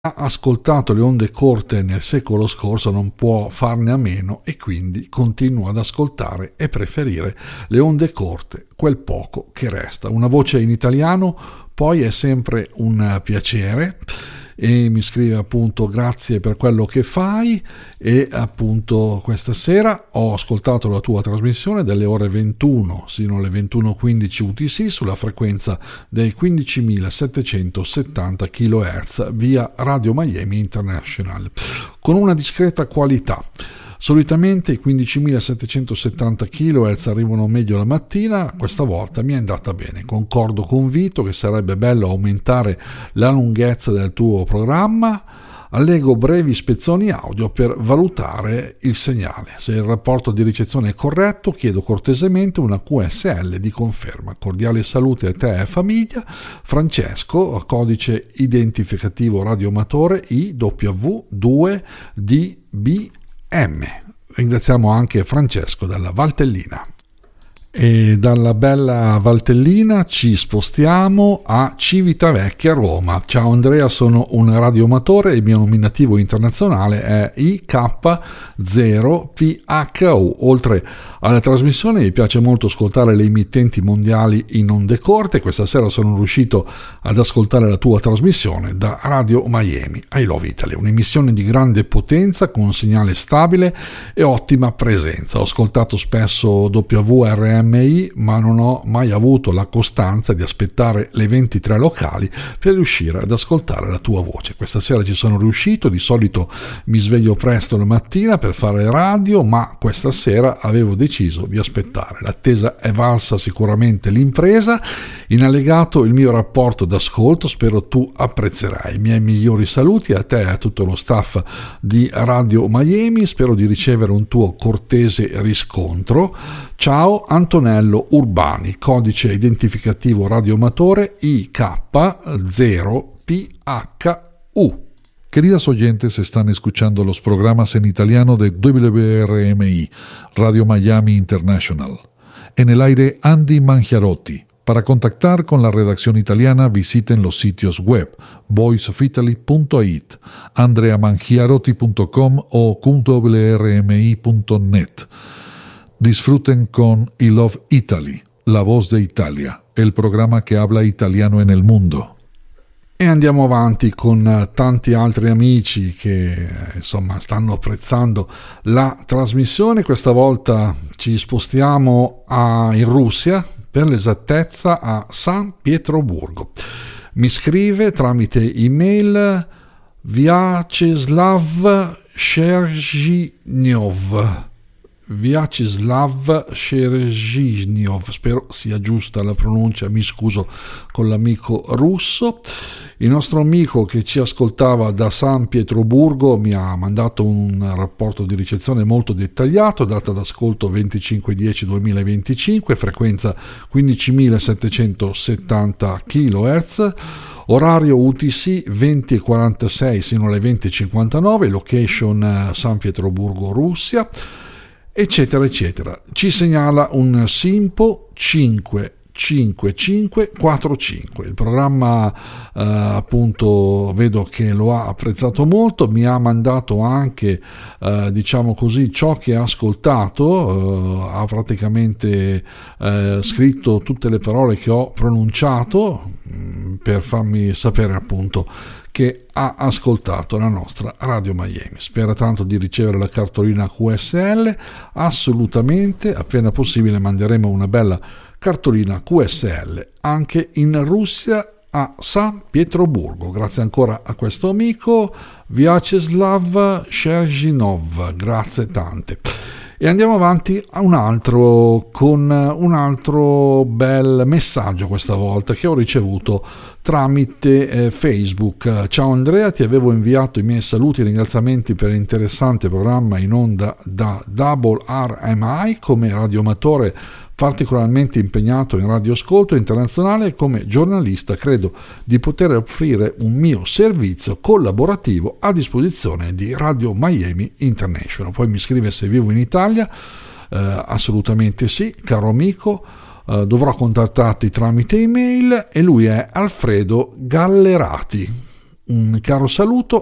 ha ascoltato le onde corte nel secolo scorso non può farne a meno e quindi continua ad ascoltare e preferire le onde corte, quel poco che resta. Una voce in italiano poi è sempre un piacere, e mi scrive appunto: grazie per quello che fai, e appunto questa sera ho ascoltato la tua trasmissione dalle ore 21 sino alle 21:15 UTC sulla frequenza dei 15.770 kHz via Radio Miami International con una discreta qualità. Solitamente i 15.770 kHz arrivano meglio la mattina, questa volta mi è andata bene. Concordo con Vito che sarebbe bello aumentare la lunghezza del tuo programma. Allego brevi spezzoni audio per valutare il segnale. Se il rapporto di ricezione è corretto, chiedo cortesemente una QSL di conferma. Cordiali saluti a te e famiglia. Francesco, codice identificativo radioamatore IW2DBM. Ringraziamo anche Francesco dalla Valtellina. E dalla bella Valtellina ci spostiamo a Civitavecchia, Roma. Ciao Andrea, sono un radioamatore e il mio nominativo internazionale è IK0PHU. Oltre alla trasmissione mi piace molto ascoltare le emittenti mondiali in onde corte. Questa sera sono riuscito ad ascoltare la tua trasmissione da Radio Miami. I Love Italy, un'emissione di grande potenza con un segnale stabile e ottima presenza. Ho ascoltato spesso WRMI, ma non ho mai avuto la costanza di aspettare le 23 locali per riuscire ad ascoltare la tua voce. Questa sera ci sono riuscito. Di solito mi sveglio presto la mattina per fare radio, ma questa sera avevo deciso di aspettare. L'attesa è valsa sicuramente l'impresa. In allegato il mio rapporto d'ascolto, spero tu apprezzerai. I miei migliori saluti a te e a tutto lo staff di Radio Miami. Spero di ricevere un tuo cortese riscontro. Ciao Antonello Urbani, codice identificativo radioamatore IK0PHU. Queridas oyentes, están escuchando los programas en italiano de WRMI, Radio Miami International. En el aire, Andy Mangiarotti. Para contactar con la redacción italiana, visiten los sitios web voiceofitaly.it, andreamangiarotti.com o wrmi.net. Disfruten con I Love Italy, la voz de Italia, el programa que habla italiano en el mundo. E andiamo avanti con tanti altri amici che insomma stanno apprezzando la trasmissione. Questa volta ci spostiamo in Russia, per l'esattezza a San Pietroburgo. Mi scrive tramite email Vyacheslav Sherzinyov. Vyacheslav Sherzinyov, spero sia giusta la pronuncia, mi scuso con l'amico russo. Il nostro amico che ci ascoltava da San Pietroburgo mi ha mandato un rapporto di ricezione molto dettagliato, data d'ascolto 25/10/2025, frequenza 15.770 kHz, orario UTC 20:46 sino alle 20:59, location San Pietroburgo, Russia, eccetera eccetera. Ci segnala un Simpo 55545. Il programma appunto vedo che lo ha apprezzato molto, mi ha mandato anche diciamo così ciò che ha ascoltato, ha praticamente scritto tutte le parole che ho pronunciato per farmi sapere appunto che ha ascoltato la nostra Radio Miami. Spera tanto di ricevere la cartolina QSL. Assolutamente, appena possibile manderemo una bella cartolina QSL anche in Russia, a San Pietroburgo. Grazie ancora a questo amico Vyacheslav Sherzinyov, grazie tante. E andiamo avanti con un altro bel messaggio, questa volta che ho ricevuto tramite Facebook. Ciao Andrea, ti avevo inviato i miei saluti e ringraziamenti per l'interessante programma in onda da WRMI come radioamatore particolarmente impegnato in radioascolto internazionale e come giornalista credo di poter offrire un mio servizio collaborativo a disposizione di Radio Miami International. Poi mi scrive se vivo in Italia. Assolutamente sì, caro amico. Dovrò contattarti tramite email e lui è Alfredo Gallerati. un caro saluto